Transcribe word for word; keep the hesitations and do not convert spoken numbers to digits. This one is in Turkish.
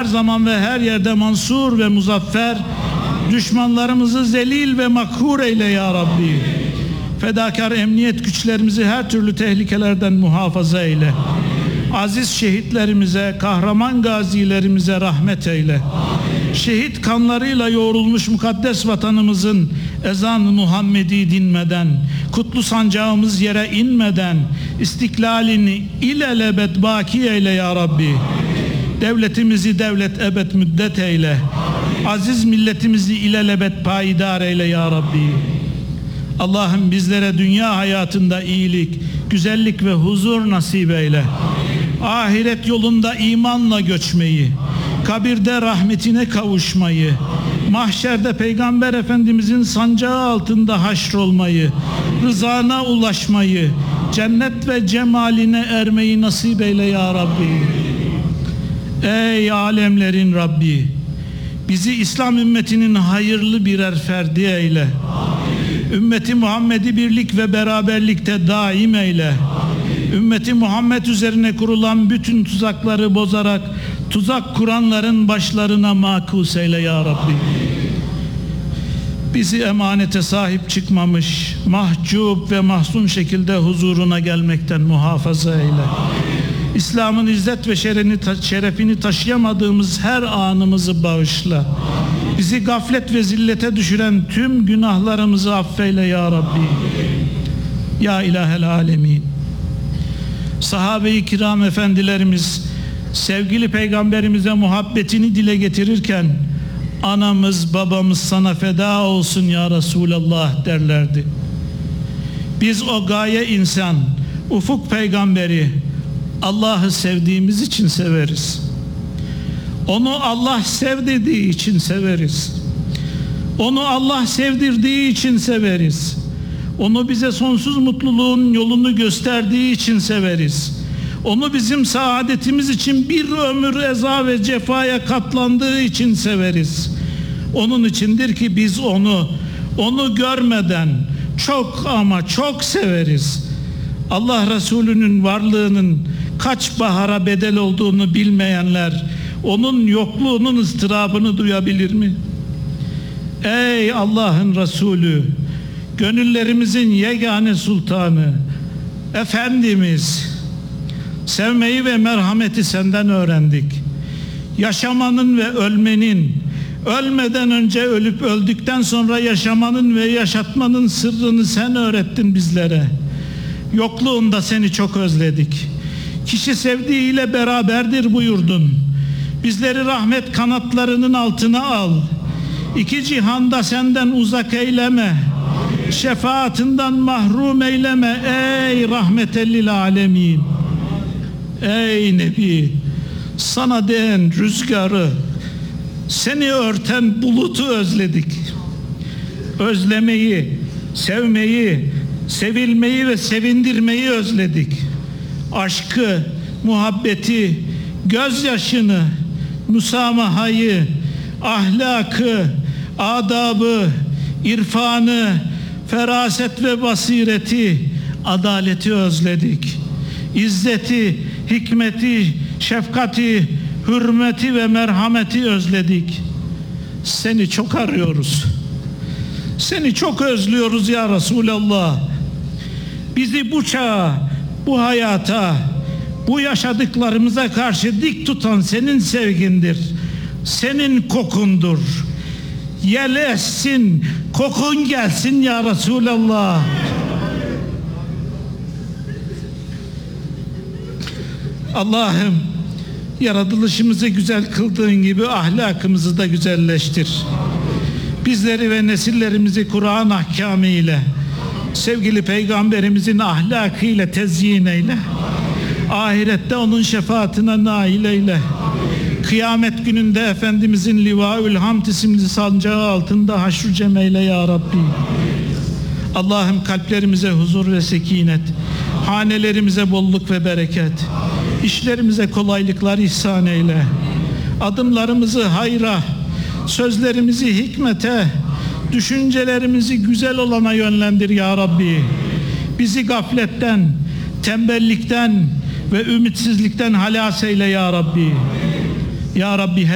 zaman ve her yerde mansur ve muzaffer, düşmanlarımızı zelil ve makhur eyle ya Rabbi. Fedakar emniyet güçlerimizi her türlü tehlikelerden muhafaza eyle. Aziz şehitlerimize, kahraman gazilerimize rahmet eyle. Şehit kanlarıyla yoğrulmuş mukaddes vatanımızın ezan-ı Muhammedi dinmeden, kutlu sancağımız yere inmeden istiklalini ilelebet baki eyle ya Rabbi. Devletimizi devlet ebed müddet eyle. Aziz milletimizi ilelebet payidar eyle ya Rabbi. Allah'ım bizlere dünya hayatında iyilik, güzellik ve huzur nasip eyle. Ahiret yolunda imanla göçmeyi, kabirde rahmetine kavuşmayı, mahşerde Peygamber Efendimizin sancağı altında haşrolmayı, rızana ulaşmayı, cennet ve cemaline ermeyi nasip eyle ya Rabbi. Ey alemlerin Rabbi, bizi İslam ümmetinin hayırlı birer ferdi eyle. Ümmeti Muhammed'i birlik ve beraberlikte daim eyle. Ümmeti Muhammed üzerine kurulan bütün tuzakları bozarak tuzak kuranların başlarına makus eyle ya Rabbi. Bizi emanete sahip çıkmamış, mahcup ve mahzun şekilde huzuruna gelmekten muhafaza eyle. İslam'ın izzet ve şerefini, şerefini taşıyamadığımız her anımızı bağışla. Bizi gaflet ve zillete düşüren tüm günahlarımızı affeyle ya Rabbi. Ya ilahel alemin. Sahabe-i kiram efendilerimiz sevgili peygamberimize muhabbetini dile getirirken anamız babamız sana feda olsun ya Resulallah derlerdi. Biz o gaye insan, ufuk peygamberi Allah'ı sevdiğimiz için severiz. Onu Allah sevdirdiği için severiz. Onu Allah sevdirdiği için severiz. Onu bize sonsuz mutluluğun yolunu gösterdiği için severiz. Onu bizim saadetimiz için bir ömür eza ve cefaya katlandığı için severiz. Onun içindir ki biz onu, onu görmeden çok ama çok severiz. Allah Resulü'nün varlığının kaç bahara bedel olduğunu bilmeyenler, onun yokluğunun ıstırabını duyabilir mi? Ey Allah'ın Resulü, gönüllerimizin yegane sultanı, Efendimiz, sevmeyi ve merhameti senden öğrendik. Yaşamanın ve ölmenin, ölmeden önce ölüp öldükten sonra yaşamanın ve yaşatmanın sırrını sen öğrettin bizlere. Yokluğunda seni çok özledik. Kişi sevdiğiyle beraberdir buyurdun. Bizleri rahmet kanatlarının altına al. İki cihanda senden uzak eyleme. Şefaatinden mahrum eyleme ey rahmetellil alemin. Ey Nebi, sana değen rüzgarı, seni örten bulutu özledik. Özlemeyi, sevmeyi, sevilmeyi ve sevindirmeyi özledik. Aşkı, muhabbeti, gözyaşını, müsamahayı, ahlakı, adabı, irfanı, feraset ve basireti, adaleti özledik. İzzeti, hikmeti, şefkati, hürmeti ve merhameti özledik. Seni çok arıyoruz. Seni çok özlüyoruz ya Resulallah. Bizi bu çağa, bu hayata, bu yaşadıklarımıza karşı dik tutan senin sevgindir. Senin kokundur. Yel essin, kokun gelsin ya Resulallah. Allah'ım, yaratılışımızı güzel kıldığın gibi ahlakımızı da güzelleştir. Bizleri ve nesillerimizi Kur'an ahkamı ile, sevgili peygamberimizin ahlakıyla tezyin eyle. Ahirette onun şefaatine nail eyle. Kıyamet gününde Efendimizin Livaül Hamd isimli sancağı altında haşr-ı cem eyle ya Rabbi. Allah'ım kalplerimize huzur ve sekinet, hanelerimize bolluk ve bereket, işlerimize kolaylıklar ihsan eyle. Adımlarımızı hayra, sözlerimizi hikmete, düşüncelerimizi güzel olana yönlendir ya Rabbi. Bizi gafletten, tembellikten ve ümitsizlikten halas eyle ya Rabbi. Ya Rabbi